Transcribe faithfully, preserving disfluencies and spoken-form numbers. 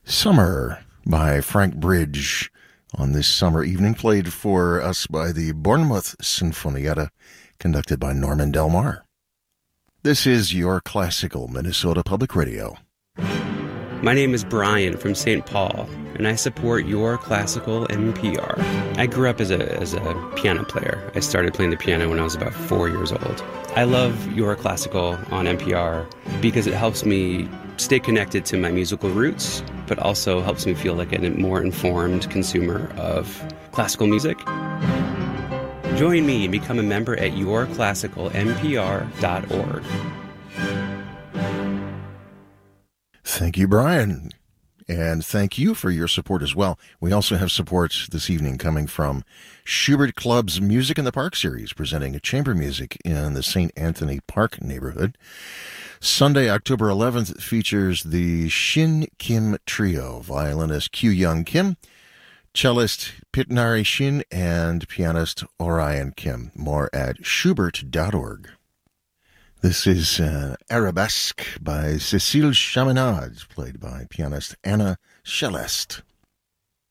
Summer by Frank Bridge on this summer evening, played for us by the Bournemouth Sinfonietta, conducted by Norman Del Mar. This is your classical Minnesota Public Radio. My name is Brian from Saint Paul, and I support Your Classical N P R. I grew up as a as a piano player. I started playing the piano when I was about four years old. I love Your Classical on N P R because it helps me stay connected to my musical roots, but also helps me feel like a more informed consumer of classical music. Join me and become a member at your classical n p r dot org. Thank you, Brian. And thank you for your support as well. We also have support this evening coming from Schubert Club's Music in the Park series, presenting chamber music in the Saint Anthony Park neighborhood. Sunday, October eleventh, features the Shin Kim Trio, violinist Kyu Young Kim, cellist Pitnari Shin, and pianist Orion Kim. More at schubert dot org. This is uh, Arabesque by Cécile Chaminade, played by pianist Anna Celeste.